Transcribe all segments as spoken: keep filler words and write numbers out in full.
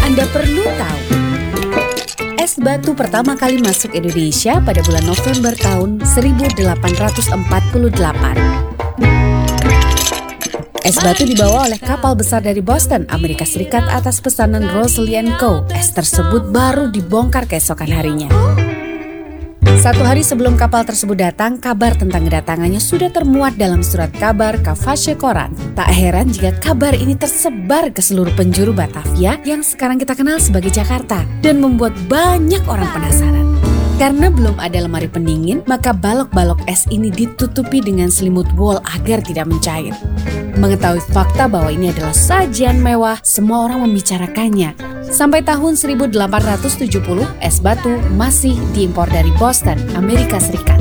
Anda perlu tahu. Es batu pertama kali masuk Indonesia pada bulan November tahun seribu delapan ratus empat puluh delapan. Es batu dibawa oleh kapal besar dari Boston, Amerika Serikat atas pesanan Rosely and Co. Es tersebut baru dibongkar keesokan harinya. Satu hari sebelum kapal tersebut datang, kabar tentang kedatangannya sudah termuat dalam surat kabar Kavashe Koran. Tak heran jika kabar ini tersebar ke seluruh penjuru Batavia yang sekarang kita kenal sebagai Jakarta dan membuat banyak orang penasaran. Karena belum ada lemari pendingin, maka balok-balok es ini ditutupi dengan selimut wol agar tidak mencair. Mengetahui fakta bahwa ini adalah sajian mewah, semua orang membicarakannya. Sampai tahun seribu delapan ratus tujuh puluh, es batu masih diimpor dari Boston, Amerika Serikat.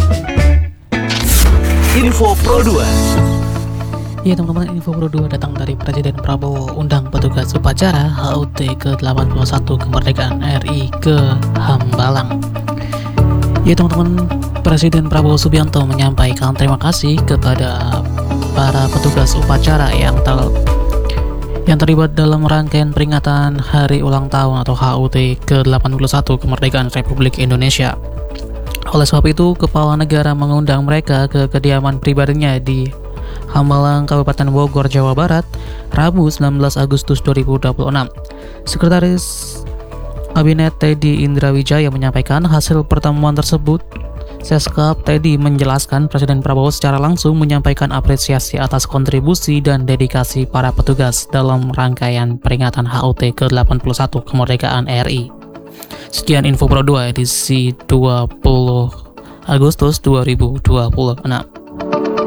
Info Pro dua. Ya teman-teman, Info Pro dua datang dari Presiden Prabowo undang petugas upacara H U T ke delapan puluh satu kemerdekaan R I ke Hambalang. Ya teman-teman, Presiden Prabowo Subianto menyampaikan terima kasih kepada para petugas upacara yang ter yang terlibat dalam rangkaian peringatan Hari Ulang Tahun atau H U T ke delapan puluh satu kemerdekaan Republik Indonesia. Oleh sebab itu, Kepala Negara mengundang mereka ke kediaman pribadinya di Hambalang, Kabupaten Bogor, Jawa Barat, Rabu sembilan belas Agustus dua ribu dua puluh enam. Sekretaris Kabinet Teddy Indrawijaya menyampaikan hasil pertemuan tersebut. Seskap Teddy menjelaskan Presiden Prabowo secara langsung menyampaikan apresiasi atas kontribusi dan dedikasi para petugas dalam rangkaian peringatan H U T ke delapan puluh satu kemerdekaan R I. Sekian Info Pro dua edisi dua puluh Agustus dua ribu dua puluh enam.